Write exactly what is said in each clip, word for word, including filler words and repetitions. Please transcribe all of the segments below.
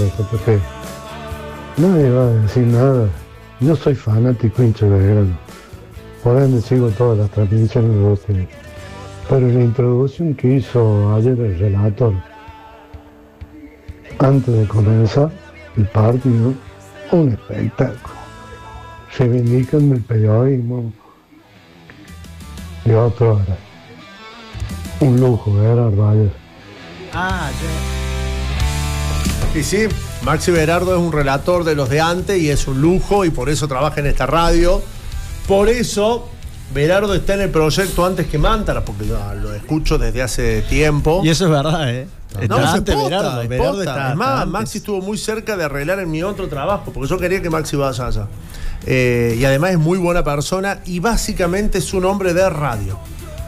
la J P. Nadie va a decir nada. Yo soy fanático hincha de Belgrano. Por ende sigo todas las transmisiones de ustedes. Pero la introducción que hizo ayer el relator, antes de comenzar el partido, un espectáculo. Reivindican el periodismo de otra hora. Un lujo, Gerardo ayer. Ah, ya. Y sí, Maxi Berardo es un relator de los de antes y es un lujo y por eso trabaja en esta radio. Por eso Berardo está en el proyecto antes que Mántara, porque lo, lo escucho desde hace tiempo. Y eso es verdad, ¿eh? No, está se antes posta, Berardo, es Berardo posta. está, Es más, está Maxi estuvo muy cerca de arreglar en mi otro trabajo, porque yo quería que Maxi vaya allá. Eh, y además es muy buena persona y básicamente es un hombre de radio.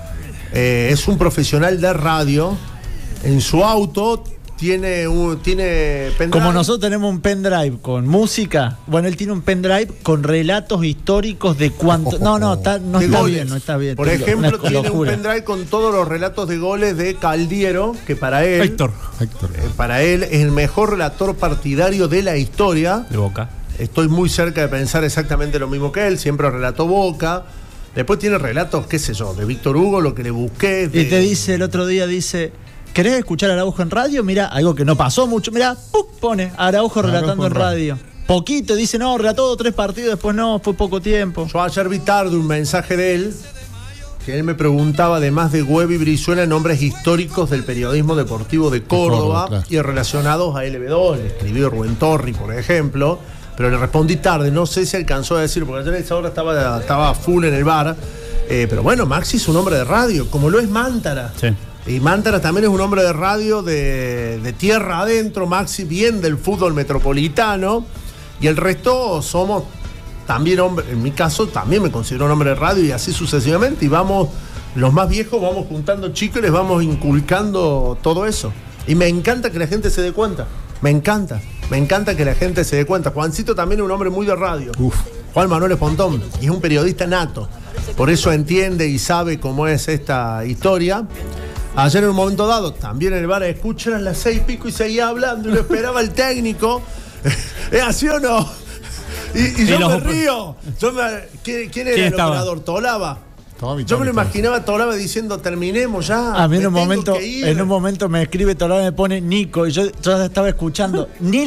Eh, es un profesional de radio. En su auto tiene un tiene pendrive. Como nosotros tenemos un pendrive con música, bueno, él tiene un pendrive con relatos históricos de cuánto. No, no, está, no de está goles. bien, no está bien. Por ejemplo, tiene un pendrive con todos los relatos de goles de Caldiero, que para él, Héctor, Héctor. Eh, para él es el mejor relator partidario de la historia. De Boca. Estoy muy cerca de pensar exactamente lo mismo que él. Siempre relató Boca. Después tiene relatos, qué sé yo, de Víctor Hugo, lo que le busqué. De... Y te dice el otro día, dice, ¿querés escuchar a Araujo en radio? Mira, algo que no pasó mucho. Mira, pone Araujo relatando Araujo en radio. radio. Poquito, dice, no, relató tres partidos, después no, fue poco tiempo. Yo ayer vi tarde un mensaje de él, que él me preguntaba, además de Güevi y Brizuela, nombres históricos del periodismo deportivo de Córdoba, Córdoba claro. y relacionados a L B dos. Le escribió Rubén Torri, por ejemplo. Pero le respondí tarde, no sé si alcanzó a decir, porque ayer a esa hora estaba, estaba full en el bar. Eh, pero bueno, Maxi es un hombre de radio, como lo es Mántara. Sí. Y Mántara también es un hombre de radio de, de tierra adentro, Maxi bien del fútbol metropolitano. Y el resto somos también hombres, en mi caso también me considero un hombre de radio y así sucesivamente. Y vamos, los más viejos vamos juntando chicos y les vamos inculcando todo eso. Y me encanta que la gente se dé cuenta, me encanta. Me encanta que la gente se dé cuenta. Juancito también es un hombre muy de radio. Uf. Juan Manuel Espontón. Y es un periodista nato. Por eso entiende y sabe cómo es esta historia. Ayer en un momento dado, también en el bar, escuchan a las seis y pico y seguía hablando y lo esperaba el técnico. ¿Es así o no? Y, y yo los... me río. Yo me... ¿Quién, ¿Quién era ¿Quién el estaba? operador? Tolaba. Tommy, Yo me lo Tommy, imaginaba a Tolaba diciendo, terminemos ya. A mí en un tengo momento, que ir. en un momento me escribe Tolaba y me pone Nico, y yo, yo estaba escuchando. Ni